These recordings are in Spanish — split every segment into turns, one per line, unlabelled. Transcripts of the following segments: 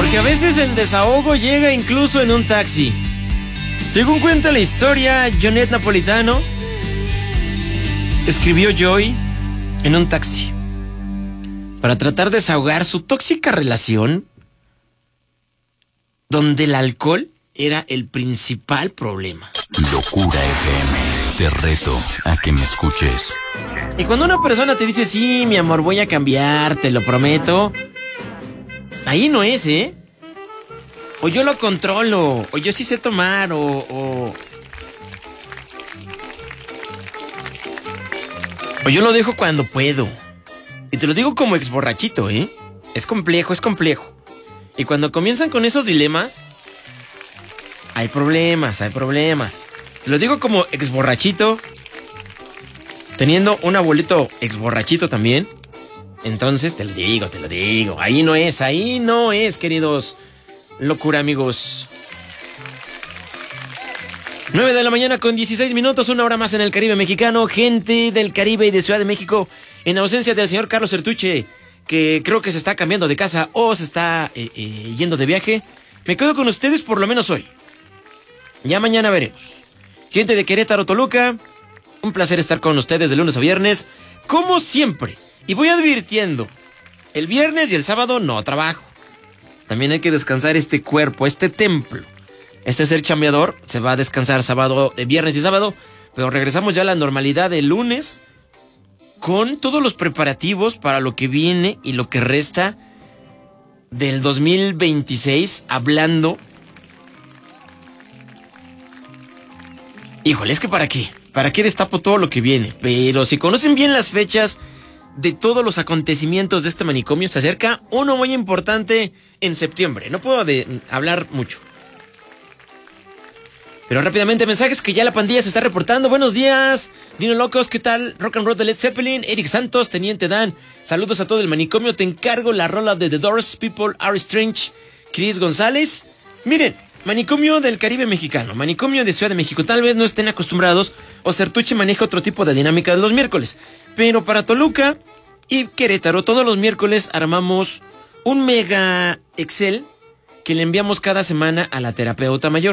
Porque a veces el desahogo llega incluso en un taxi. Según cuenta la historia, Jonet Napolitano escribió Joy en un taxi para tratar de desahogar su tóxica relación donde el alcohol era el principal problema.
Locura FM, te reto a que me escuches.
Y cuando una persona te dice, sí, mi amor, voy a cambiar, te lo prometo, ahí no es, ¿eh? O yo lo controlo, o yo sí sé tomar, o yo lo dejo cuando puedo. Y te lo digo como ex borrachito, ¿eh? Es complejo, es complejo. Y cuando comienzan con esos dilemas, hay problemas, hay problemas. Te lo digo como ex borrachito, teniendo un abuelito ex borrachito también. Entonces te lo digo. Ahí no es, queridos locura amigos. 9 de la mañana con 16 minutos, una hora más en el Caribe mexicano. Gente del Caribe y de Ciudad de México, en ausencia del señor Carlos Sertuche, que creo que se está cambiando de casa o se está yendo de viaje, me quedo con ustedes por lo menos hoy. Ya mañana veremos. Gente de Querétaro, Toluca, un placer estar con ustedes de lunes a viernes, como siempre. Y voy advirtiendo, el viernes y el sábado no trabajo. También hay que descansar este cuerpo, este templo. Este ser chambeador se va a descansar sábado, viernes y sábado, pero regresamos ya a la normalidad el lunes con todos los preparativos para lo que viene y lo que resta del 2026, hablando. Híjole, es que ¿para qué? ¿Para qué destapo todo lo que viene? Pero si conocen bien las fechas de todos los acontecimientos de este manicomio, se acerca uno muy importante en septiembre. No puedo hablar mucho. Pero rápidamente, mensajes que ya la pandilla se está reportando. Buenos días, Dino Locos, ¿qué tal? Rock and Roll de Led Zeppelin, Eric Santos, Teniente Dan. Saludos a todo el manicomio, te encargo la rola de The Doors, People Are Strange, Chris González. Miren, manicomio del Caribe mexicano, manicomio de Ciudad de México. Tal vez no estén acostumbrados o Sertuche maneja otro tipo de dinámica de los miércoles. Pero para Toluca y Querétaro, todos los miércoles armamos un mega Excel que le enviamos cada semana a la terapeuta mayor.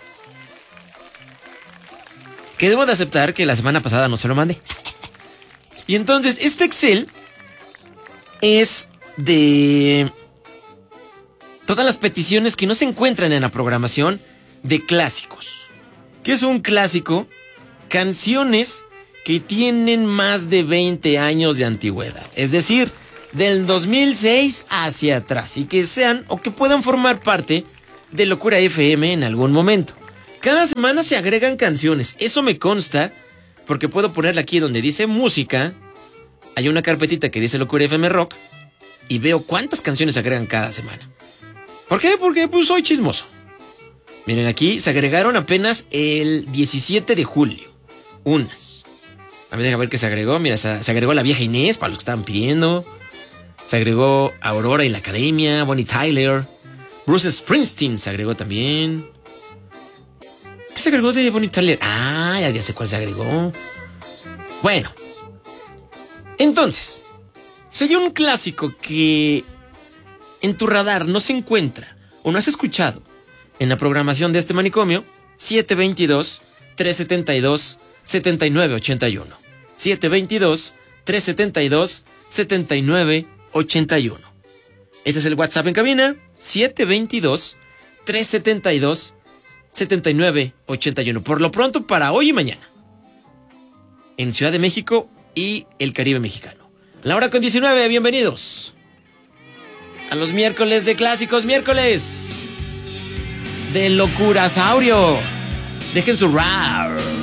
Que debo de aceptar que la semana pasada no se lo mandé. Y entonces, este Excel es de todas las peticiones que no se encuentran en la programación de clásicos. ¿Qué es un clásico? Canciones que tienen más de 20 años de antigüedad. Es decir, del 2006 hacia atrás. Y que sean o que puedan formar parte de Locura FM en algún momento. Cada semana se agregan canciones. Eso me consta porque puedo ponerla aquí donde dice música. Hay una carpetita que dice Locura FM Rock. Y veo cuántas canciones se agregan cada semana. ¿Por qué? Porque pues soy chismoso. Miren, aquí se agregaron apenas el 17 de julio. Unas. A ver, deja ver qué se agregó. Mira, se agregó la vieja Inés para los que estaban pidiendo. Se agregó Aurora y la Academia, Bonnie Tyler. Bruce Springsteen se agregó también. ¿Qué se agregó de Bonnie Tyler? Ah, ya sé cuál se agregó. Bueno. Entonces, si hay un clásico que en tu radar no se encuentra o no has escuchado en la programación de este manicomio, 722-372-7981. 722-372-7981. Este es el WhatsApp en cabina, 722-372-7981. Por lo pronto, para hoy y mañana, en Ciudad de México y el Caribe mexicano. La hora con 19, bienvenidos a los miércoles de clásicos, miércoles de Locurasaurio. Dejen su rap.